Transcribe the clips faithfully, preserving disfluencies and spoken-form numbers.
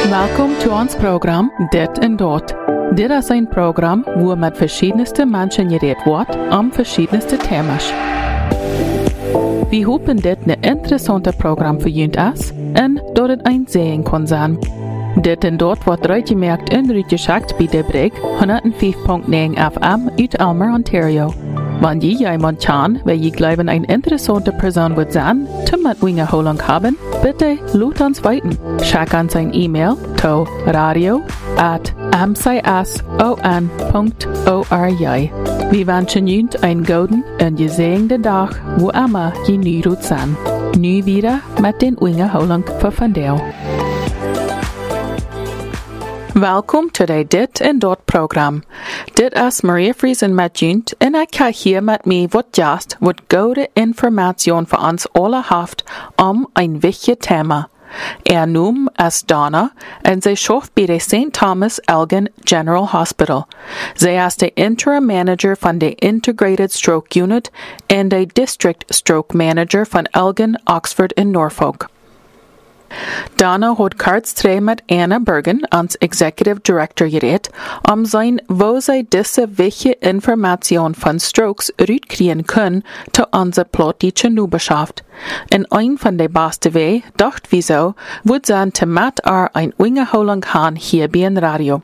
Welkom to ons program Dit en Dort. Dit is een program waar met verschiedenste mensen geredet wordt om verschiedenste thema's. We hopen dit een interessante program voor jullie is en dat het een zegen kan zijn. Dit en Dort wordt uitgemerkt en uitgeschakt bij de Brig honderdvijf komma negen F M uit Elmer, Ontario. Wanneer jij iemand kan, waar je glauben een interessante persoon wird zijn, te met winge holang hebben, bitte laat ons weten. Schick ons een e-mail to radio at m c s o n punt org. We wensen jullie een gouden en gezegende dag, wo immer je nu doet zijn. Nu wieder met den winge holang voor vandaag. Welkom to de Dit en Dort program. Dit is Maria Friesen met junt en ik ga hier met mij wat juist wat goede informatie voor ons alle heeft om een wichtig thema. Er noem is Donna en zij schafft bij de Saint Thomas Elgin General Hospital. Zij is de interim manager van de Integrated Stroke Unit en de district stroke manager van Elgin, Oxford en Norfolk. Donna had kaartstree met Anna Bergen, ons executive director, gereed, om zijn wo zij deze wichtige informatie van strokes uitkrijgen kunnen te onze plotische nubeschaft. En een van de beste wegen, dacht we zo, would zijn te met er een wingeholing gaan hier bij een radio.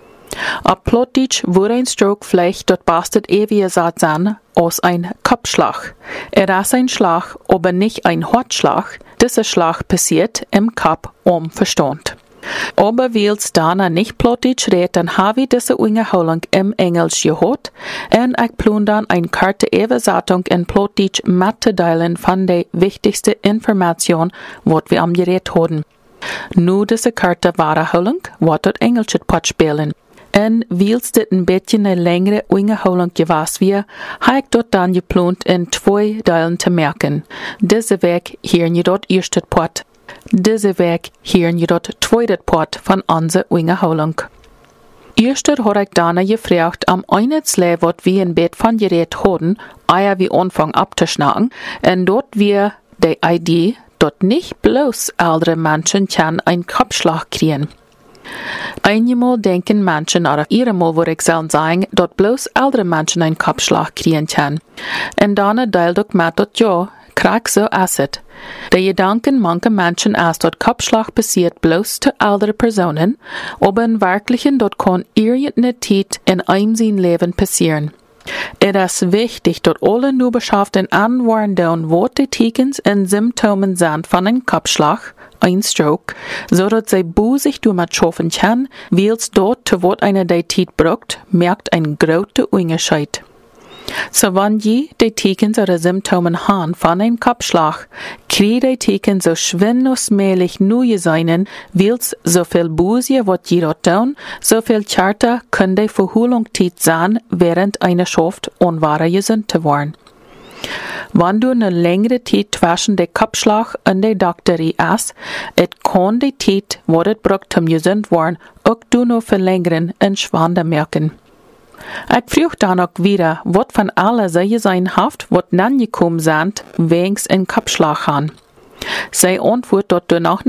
Op Plotitsch wurde ein stroke vielleicht dort bastet ewige Saat sein aus ein Kopfschlag. Er ist ein Schlag, aber nicht ein Hartschlag. Dieser Schlag passiert im Kopf um Verstand. Aber weil Dana nicht Plotitsch redet, dann habe ich diese Wiederholung im Englisch gehört und ich plan dann eine Karte Übersetzung in Plotitsch mitzuteilen von der wichtigsten Information, was wir am Gerät haben. Nu diese Karte Wiederholung, was dort Englisch pot spielen. En wils dit een beetje een längere Wiederholung gewas wir, habe ich dort dann geplant in zwei Teilen zu merken. Diese Weg hier je dort erste Part. Diese Weg hier je dort zweite Part von unserer Wiederholung. Erst hat ich dann gefragt, am einen Slä, wat wir in Bett von Gerät hatten, eher wie Anfang abzuschnacken, und dort wir die Idee, dort nicht bloß ältere Menschen kann einen Kopfschlag kriegen. Einmal denken Menschen, oder viermal würde ich sagen, dass bloß ältere Menschen einen Kopfschlag kriegen können. Und dann teilt ich mit, dass ja, krieg so ist es. Der Gedanken mancher Menschen ist, dass Kopfschlag passiert bloß zu älteren Personen, aber in Wirklichen, das kann irgendeine Zeit in einem sein Leben passieren. Es ist wichtig, dass alle Nuberschaften anwarnen, was die Tekens und Symptomen sind von einem Kopfschlag, ein Stroke, so dass sie busig damit schaffen kann, weil es dort zu was eine die Zeit braucht, merkt ein großer Unterschied. So wenn je die Tekens oder Symptomen haben von einem Kopfschlag, kriegt die Tekens so schwind als möglich neu sein, weil es so viel Busie was je dort tun, so viel Charter können die Verholungszeit sein, während eine Schaft unwahre gesund zu werden. Wenn du eine längere Zeit zwischen dem Kopfschlag und der Doktorie ist, et kann die Zeit, was es braucht zum gesund werden, auch du noch verlängern und schwander merken. Ich frage dann auch wieder, was von allen sie sein haft, was dann gekommen sind, wegen ein Kopfschlag haben. Sie antwortet dort noch